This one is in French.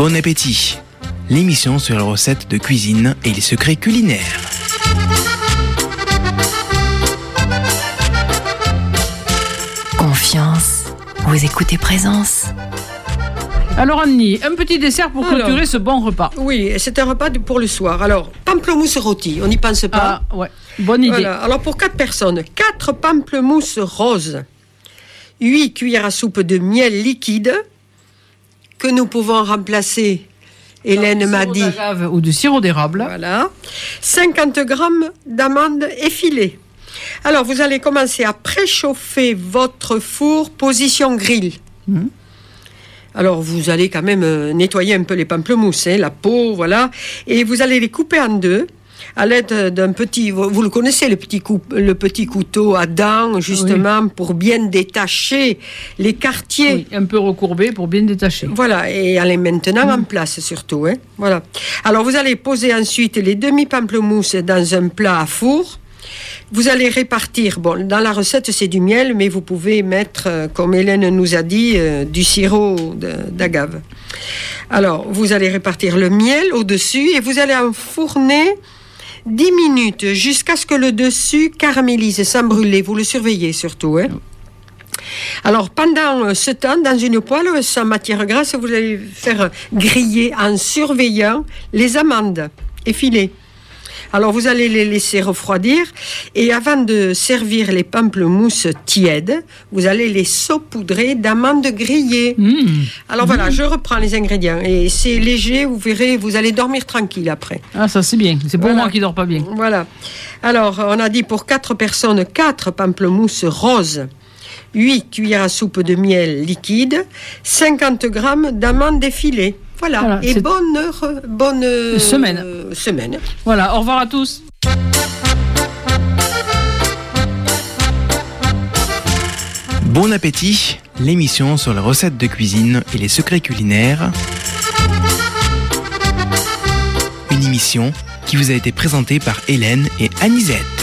Bon appétit, l'émission sur les recettes de cuisine et les secrets culinaires. Confiance, vous écoutez Présence. Alors Annie, un petit dessert pour clôturer ce bon repas. Oui, c'est un repas pour le soir. Alors, pamplemousse rôti, on n'y pense pas. Ah ouais, bonne idée. Voilà. Alors pour 4 personnes, 4 pamplemousses roses, 8 cuillères à soupe de miel liquide, que nous pouvons remplacer, Hélène m'a dit, ou du sirop d'érable. voilà, 50 grammes d'amandes effilées. Alors vous allez commencer à préchauffer votre four position grill. Alors, vous allez quand même nettoyer un peu les pamplemousses, la peau, voilà. Et vous allez les couper en deux à l'aide d'un petit... Vous le connaissez, le petit couteau à dents, justement, pour bien détacher les quartiers. Oui, un peu recourbé pour bien détacher. Voilà, et elle est maintenant en place, surtout. Voilà. Alors, vous allez poser ensuite les demi-pamplemousses dans un plat à four. Vous allez répartir, bon, dans la recette c'est du miel, mais vous pouvez mettre, comme Hélène nous a dit, du sirop d'agave. Alors, vous allez répartir le miel au-dessus et vous allez enfourner 10 minutes jusqu'à ce que le dessus caramélise sans brûler. Vous le surveillez surtout. Alors, pendant ce temps, dans une poêle sans matière grasse, vous allez faire griller en surveillant les amandes effilées. Alors, vous allez les laisser refroidir et avant de servir les pamplemousses tièdes, vous allez les saupoudrer d'amandes grillées. Alors voilà, je reprends les ingrédients et c'est léger, vous verrez, vous allez dormir tranquille après. Ah, ça c'est bien, c'est pour moi qui dors pas bien. Voilà. Alors, on a dit pour 4 personnes, 4 pamplemousses roses, 8 cuillères à soupe de miel liquide, 50 grammes d'amandes effilées. Voilà. Et bonne semaine. Voilà, au revoir à tous. Bon appétit, l'émission sur les recettes de cuisine et les secrets culinaires. Une émission qui vous a été présentée par Hélène et Anisette.